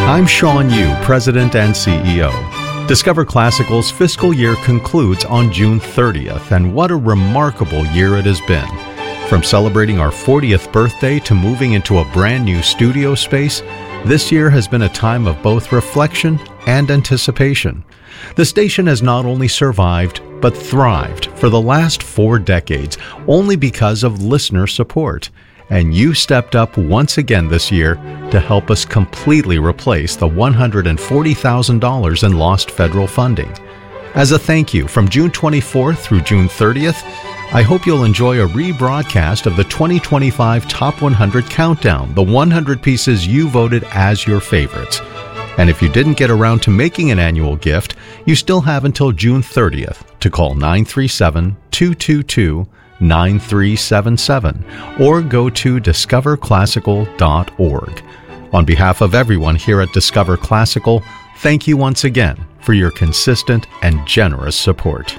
I'm Sean Yu, President and CEO. Discover Classical's fiscal year concludes on June 30th, and what a remarkable year it has been. From celebrating our 40th birthday to moving into a brand new studio space, this year has been a time of both reflection and anticipation. The station has not only survived, but thrived for the last 4 decades, only because of listener support. And you stepped up once again this year to help us completely replace the $140,000 in lost federal funding. As a thank you, from June 24th through June 30th, I hope you'll enjoy a rebroadcast of the 2025 Top 100 Countdown, the 100 pieces you voted as your favorites. And if you didn't get around to making an annual gift, you still have until June 30th to call 937-222-9377 or go to discoverclassical.org. On behalf of everyone here at Discover Classical, thank you once again for your consistent and generous support.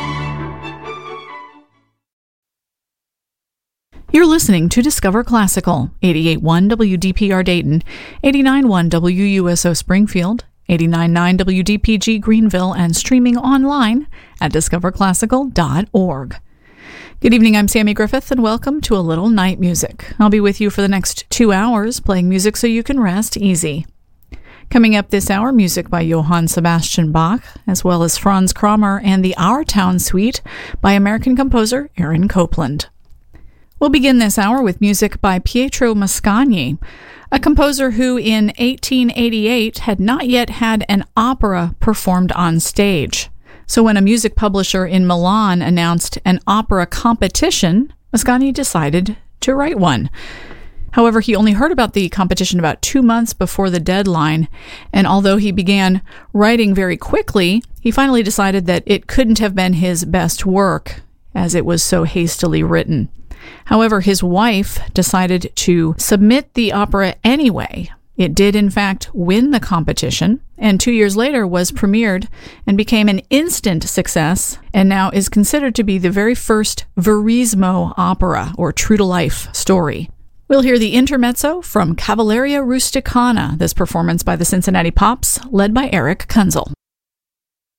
You're listening to Discover Classical, 88.1 WDPR Dayton, 89.1 WUSO Springfield, 89.9 WDPG Greenville, and streaming online at discoverclassical.org. Good evening, I'm Sammy Griffith, and welcome to A Little Night Music. I'll be with you for the next 2 hours, playing music so you can rest easy. Coming up this hour, music by Johann Sebastian Bach, as well as Franz Kramer and the Our Town Suite by American composer Aaron Copland. We'll begin this hour with music by Pietro Mascagni, a composer who in 1888 had not yet had an opera performed on stage. So when a music publisher in Milan announced an opera competition, Mascagni decided to write one. However, he only heard about the competition about 2 months before the deadline, and although he began writing very quickly, he finally decided that it couldn't have been his best work, as it was so hastily written. However, his wife decided to submit the opera anyway. It did, in fact, win the competition, and 2 years later was premiered and became an instant success, and now is considered to be the very first Verismo opera, or true-to-life story. We'll hear the intermezzo from Cavalleria Rusticana, this performance by the Cincinnati Pops, led by Eric Kunzel.